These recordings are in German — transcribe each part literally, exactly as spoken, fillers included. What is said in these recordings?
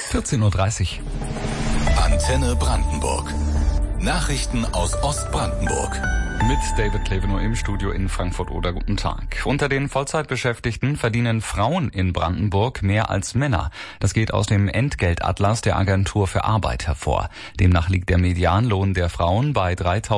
vierzehn Uhr dreißig. Antenne Brandenburg. Nachrichten aus Ostbrandenburg. Mit David Klevenow im Studio in Frankfurt-Oder. Guten Tag. Unter den Vollzeitbeschäftigten verdienen Frauen in Brandenburg mehr als Männer. Das geht aus dem Entgeltatlas der Agentur für Arbeit hervor. Demnach liegt der Medianlohn der Frauen bei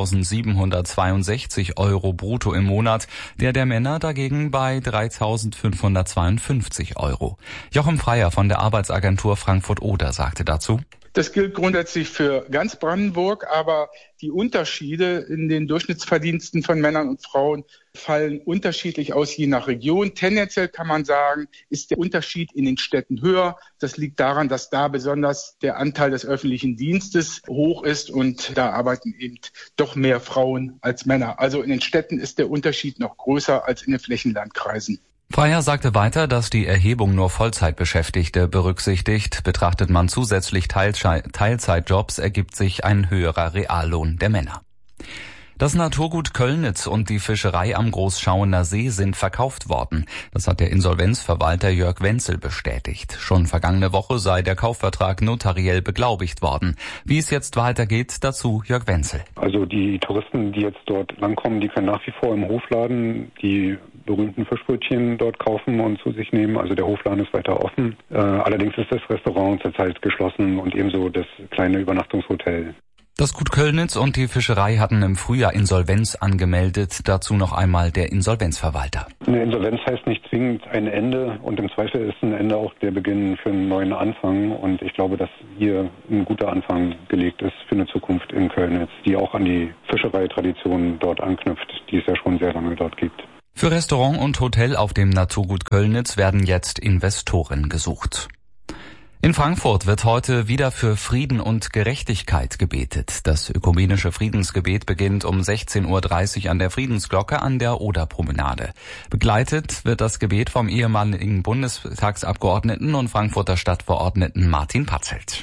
dreitausendsiebenhundertzweiundsechzig Euro brutto im Monat, der der Männer dagegen bei dreitausendfünfhundertzweiundfünfzig Euro. Jochen Freier von der Arbeitsagentur Frankfurt-Oder sagte dazu: Das gilt grundsätzlich für ganz Brandenburg, aber die Unterschiede in den Durchschnittsverdiensten von Männern und Frauen fallen unterschiedlich aus, je nach Region. Tendenziell kann man sagen, ist der Unterschied in den Städten höher. Das liegt daran, dass da besonders der Anteil des öffentlichen Dienstes hoch ist und da arbeiten eben doch mehr Frauen als Männer. Also in den Städten ist der Unterschied noch größer als in den Flächenlandkreisen. Freier sagte weiter, dass die Erhebung nur Vollzeitbeschäftigte berücksichtigt. Betrachtet man zusätzlich Teilzeitjobs, ergibt sich ein höherer Reallohn der Männer. Das Naturgut Köllnitz und die Fischerei am Großschauener See sind verkauft worden. Das hat der Insolvenzverwalter Jörg Wenzel bestätigt. Schon vergangene Woche sei der Kaufvertrag notariell beglaubigt worden. Wie es jetzt weitergeht, dazu Jörg Wenzel. Also die Touristen, die jetzt dort langkommen, die können nach wie vor im Hofladen die berühmten Fischbrötchen dort kaufen und zu sich nehmen. Also der Hofladen ist weiter offen. Äh, allerdings ist das Restaurant zurzeit geschlossen und ebenso das kleine Übernachtungshotel. Das Gut Köllnitz und die Fischerei hatten im Frühjahr Insolvenz angemeldet. Dazu noch einmal der Insolvenzverwalter. Eine Insolvenz heißt nicht zwingend ein Ende und im Zweifel ist ein Ende auch der Beginn für einen neuen Anfang. Und ich glaube, dass hier ein guter Anfang gelegt ist für eine Zukunft in Köllnitz, die auch an die Fischereitradition dort anknüpft, die es ja schon sehr lange dort gibt. Für Restaurant und Hotel auf dem Naturgut Köllnitz werden jetzt Investoren gesucht. In Frankfurt wird heute wieder für Frieden und Gerechtigkeit gebetet. Das ökumenische Friedensgebet beginnt um sechzehn Uhr dreißig an der Friedensglocke an der Oderpromenade. Begleitet wird das Gebet vom ehemaligen Bundestagsabgeordneten und Frankfurter Stadtverordneten Martin Patzelt.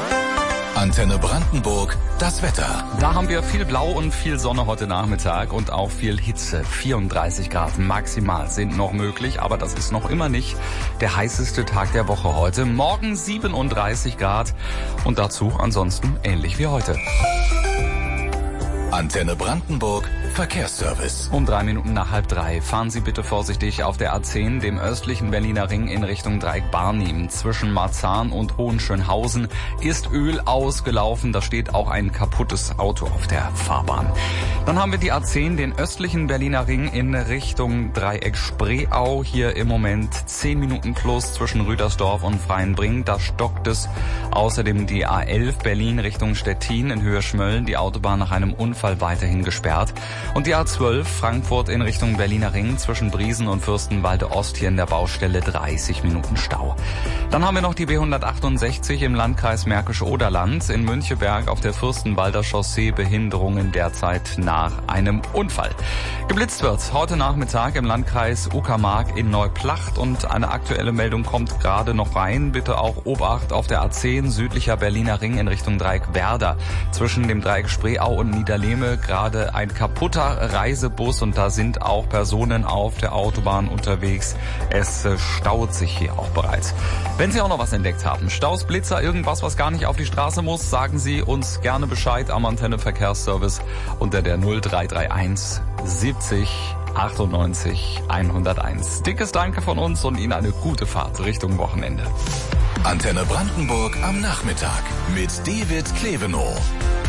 Antenne Brandenburg, das Wetter. Da haben wir viel Blau und viel Sonne heute Nachmittag und auch viel Hitze. vierunddreißig Grad maximal sind noch möglich, aber das ist noch immer nicht der heißeste Tag der Woche heute. Morgen siebenunddreißig Grad und dazu ansonsten ähnlich wie heute. Antenne Brandenburg, Verkehrsservice. Um drei Minuten nach halb drei fahren Sie bitte vorsichtig auf der A zehn, dem östlichen Berliner Ring in Richtung Dreieck Barnim. Zwischen Marzahn und Hohenschönhausen ist Öl ausgelaufen. Da steht auch ein kaputtes Auto auf der Fahrbahn. Dann haben wir die A zehn, den östlichen Berliner Ring in Richtung Dreieck Spreeau. Hier im Moment zehn Minuten plus zwischen Rüdersdorf und Freienbrink. Da stockt es. Außerdem die A elf Berlin Richtung Stettin in Höhe Schmölln. Die Autobahn nach einem Unfall weiterhin gesperrt. Und die A zwölf Frankfurt in Richtung Berliner Ring zwischen Briesen und Fürstenwalde Ost hier in der Baustelle dreißig Minuten Stau. Dann haben wir noch die B hundertachtundsechzig im Landkreis Märkisch-Oderland. In Müncheberg auf der Fürstenwalder Chaussee Behinderungen derzeit nach einem Unfall. Geblitzt wird heute Nachmittag im Landkreis Uckermark in Neuplacht und eine aktuelle Meldung kommt gerade noch rein. Bitte auch Obacht auf der A zehn südlicher Berliner Ring in Richtung Dreieck Werder. Zwischen dem Dreieck Spreeau und Niederlehme gerade ein kaputter Reisebus und da sind auch Personen auf der Autobahn unterwegs. Es staut sich hier auch bereits. Wenn Sie auch noch was entdeckt haben, Staus, Blitzer, irgendwas, was gar nicht auf die Straße muss, sagen Sie uns gerne Bescheid am Antenne Verkehrsservice unter der null drei drei eins siebzig achtundneunzig hunderteins. Dickes Danke von uns und Ihnen eine gute Fahrt Richtung Wochenende. Antenne Brandenburg am Nachmittag mit David Klevenow.